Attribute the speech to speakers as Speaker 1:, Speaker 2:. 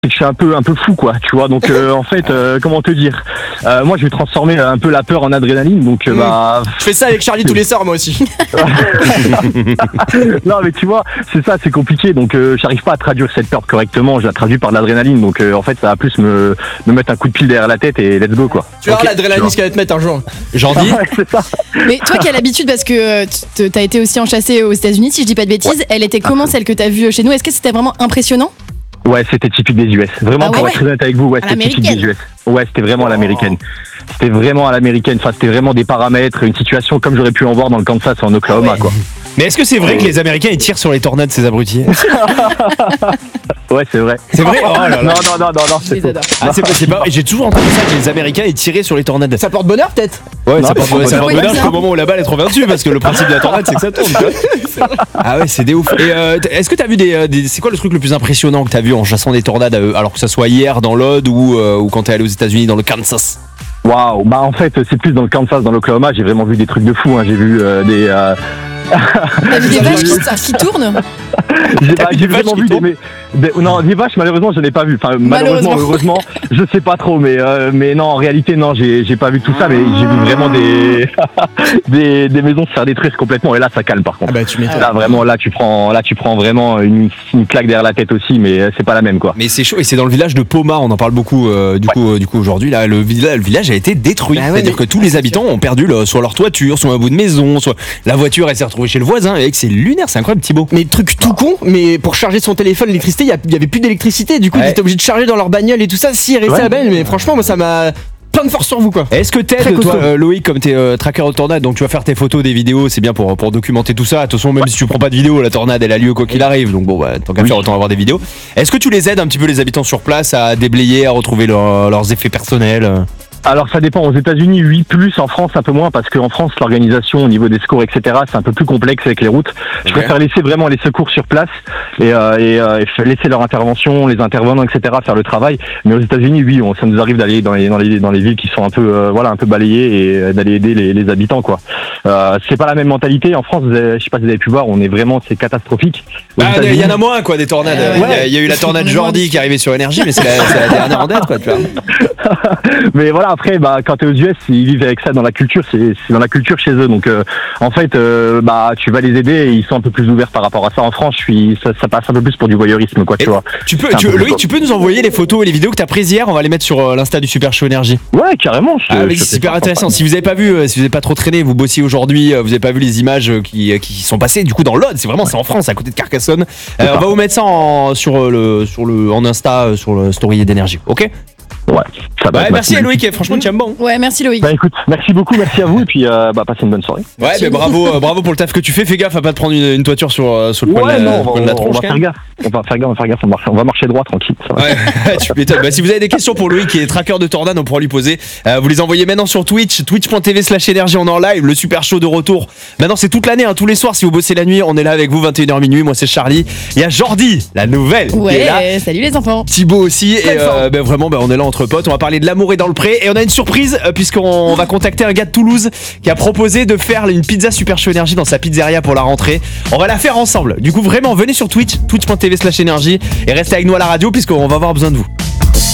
Speaker 1: c'est que je suis un peu fou, quoi, tu vois. Donc en fait, comment te dire, moi je vais transformer un peu la peur en adrénaline. Donc bah.
Speaker 2: Je fais ça avec Charlie tous les soirs, moi aussi.
Speaker 1: Non mais tu vois, c'est ça, c'est compliqué. Donc j'arrive pas à traduire cette peur correctement. Je la traduis par de l'adrénaline. Donc en fait, ça va plus me mettre un coup de pile derrière la tête et let's go, quoi.
Speaker 2: Tu vois l'adrénaline ce qu'elle va te mettre un jour. Jordi.
Speaker 1: Ouais, c'est ça.
Speaker 3: Mais toi qui as l'habitude, parce que t'as été aussi enchâssé aux États-Unis, si je dis pas de bêtises, elle était comment celle que t'as vue chez nous? Est-ce que c'était vraiment impressionnant?
Speaker 1: Ouais, c'était typique des US. Vraiment,
Speaker 3: Ah ouais,
Speaker 1: pour être honnête avec vous, ouais, c'était typique des US. Ouais, c'était vraiment à l'américaine. C'était vraiment à l'américaine. Enfin, c'était vraiment des paramètres, une situation comme j'aurais pu en voir dans le Kansas ou en Oklahoma, quoi.
Speaker 4: Mais est-ce que c'est vrai que les Américains ils tirent sur les tornades, ces abrutis?
Speaker 1: Ouais, c'est vrai.
Speaker 4: C'est vrai? Oh là là.
Speaker 1: Non,
Speaker 3: Je les adore.
Speaker 4: Ah, c'est pas. J'ai toujours entendu ça que les Américains ils tiraient sur les tornades.
Speaker 2: Ça porte bonheur peut-être?
Speaker 4: Ouais,
Speaker 1: Non,
Speaker 4: ça porte
Speaker 1: mais
Speaker 4: bonheur jusqu'au moment où la balle est trop dessus, parce que le principe de la tornade c'est que ça tourne. Tu vois. Ah ouais, c'est des ouf. Et est-ce que t'as vu c'est quoi le truc le plus impressionnant que t'as vu en chassant des tornades, alors que ça soit hier dans l'Odd ou quand t'es allé aux États-Unis dans le Kansas?
Speaker 1: Waouh, bah en fait, c'est plus dans le Kansas, dans l'Oklahoma, j'ai vraiment vu des trucs de fou, hein. J'ai vu des.
Speaker 3: T'as vu des vaches qui tournent?
Speaker 1: J'ai vraiment vu des vaches, malheureusement, je n'ai pas vu. Enfin, malheureusement, heureusement, je sais pas trop, mais non, en réalité, non, j'ai pas vu tout ça, mais j'ai vu vraiment des maisons se faire détruire complètement, et là, ça calme par contre.
Speaker 2: Ah bah tu m'étonnes.
Speaker 1: Là, vraiment, là, tu prends vraiment une claque derrière la tête aussi, mais c'est pas la même, quoi.
Speaker 4: Mais c'est chaud, et c'est dans le village de Poma, on en parle beaucoup du coup aujourd'hui. Là, le village a été détruit.
Speaker 2: Bah ouais,
Speaker 4: C'est-à-dire que tous les habitants ont perdu soit leur toiture, soit un bout de maison, soit la voiture elle s'est retrouvée chez le voisin. Et c'est lunaire, c'est incroyable, Thibaut.
Speaker 2: Mais truc tout con, mais pour charger son téléphone, l'électricité, il y avait plus d'électricité. Du coup, ils étaient obligés de charger dans leur bagnole et tout ça. Si, il restait à belle, mais franchement, moi ça m'a. Plein de force sur vous, quoi.
Speaker 4: Est-ce que t'aides, toi, Loïc, comme t'es tracker de tornade, donc tu vas faire tes photos, des vidéos, c'est bien pour documenter tout ça. Attention, même si tu prends pas de vidéo, la tornade elle a lieu quoi qu'il arrive, donc bon, bah, tant qu'à faire, autant avoir des vidéos. Est-ce que tu les aides un petit peu, les habitants sur place, à déblayer, à retrouver leurs effets personnels?
Speaker 1: Alors ça dépend, aux États-Unis oui, plus, en France un peu moins, parce qu'en France l'organisation au niveau des secours etc c'est un peu plus complexe avec les routes. Je préfère laisser vraiment les secours sur place et laisser leur intervention, les intervenants etc faire le travail. Mais aux États-Unis oui, ça nous arrive d'aller dans les villes qui sont un peu un peu balayées et d'aller aider les habitants, quoi. C'est pas la même mentalité en France. Je sais pas si vous avez pu voir, c'est catastrophique.
Speaker 4: Il y en a moins, quoi, des tornades. Il y a eu la tornade Jordi qui est arrivée sur Énergie, mais c'est la dernière en date, quoi, tu vois.
Speaker 1: Mais voilà, après, bah, quand t'es aux US, ils vivent avec ça dans la culture, c'est dans la culture chez eux. Donc, en fait, bah, tu vas les aider et ils sont un peu plus ouverts par rapport à ça. En France, ça passe un peu plus pour du voyeurisme, quoi, tu vois.
Speaker 4: Loïc, tu peux nous envoyer les photos et les vidéos que t'as prises hier? On va les mettre sur l'Insta du Super Show Énergie.
Speaker 1: Ouais, carrément.
Speaker 4: C'est super intéressant. Si vous avez pas vu, si vous avez pas trop traîné, vous bossiez aujourd'hui, vous avez pas vu les images qui sont passées du coup dans l'Odd. C'est en France, à côté de Carcassonne. On va vous mettre ça en Insta, sur le story d'Énergie. Ok?
Speaker 1: Ouais, ça va.
Speaker 4: Merci à Loïc, franchement tu aimes bon.
Speaker 3: Ouais, merci Loïc.
Speaker 1: Bah écoute, merci beaucoup, merci à vous et puis passez une bonne soirée.
Speaker 4: Ouais, mais bravo pour le taf que tu fais. Fais gaffe à pas te prendre une toiture sur le coin de la tronche.
Speaker 1: On va faire gaffe, on va marcher droit tranquille. Ça va.
Speaker 4: Ouais, tu m'étonnes. Bah, si vous avez des questions pour Loïc qui est tracker de tornade, on pourra lui poser. Vous les envoyez maintenant sur twitch.tv/énergie, on est en live, le Super Show de retour. Maintenant c'est toute l'année, tous les soirs si vous bossez la nuit, on est là avec vous 21h minuit. Moi c'est Charlie. Il y a Jordi, la nouvelle.
Speaker 3: Ouais,
Speaker 4: qui est là.
Speaker 3: salut les enfants.
Speaker 4: Thibaut aussi et vraiment on est là entre potes. On va parler de l'amour et dans le pré et on a une surprise puisqu'on va contacter un gars de Toulouse qui a proposé de faire une pizza Super Show Énergie dans sa pizzeria pour la rentrée. On va la faire ensemble. Du coup vraiment venez sur twitch.tv/énergie et restez avec nous à la radio puisqu'on va avoir besoin de vous.